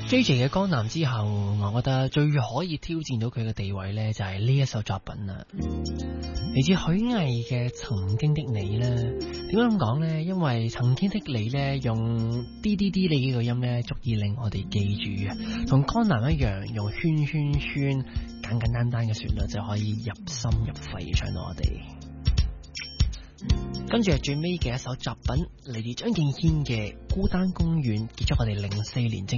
JJ 嘅江南之後，我覺得最可以挑戰到佢嘅地位呢，就係呢一首作品啦。嚟自許巍嘅《曾經的你》呢，點解咁講呢？因為曾經的你呢，用 DDD 呢個音呢，足以令我哋記住嘅，同江南一樣，用圈圈圈簡簡單單嘅旋律就可以入心入肺唱到我哋。跟住係最尾嘅一首作品，嚟自張敬軒嘅《孤單公園》，結束我哋04年正